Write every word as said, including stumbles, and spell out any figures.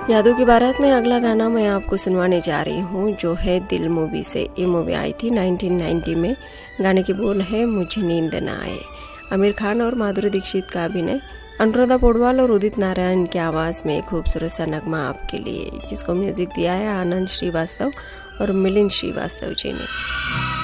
यादों की बारात में अगला गाना मैं आपको सुनवाने जा रही हूँ, जो है दिल मूवी से। ये मूवी आई थी नाइनटीन नाइंटी में। गाने के बोल है मुझे नींद न आए। आमिर खान और माधुरी दीक्षित का अभिनय, अनुराधा पौडवाल और उदित नारायण की आवाज़ में खूबसूरत सा नगमा आपके लिए, जिसको म्यूजिक दिया है आनंद श्रीवास्तव और मिलिंद श्रीवास्तव जी ने।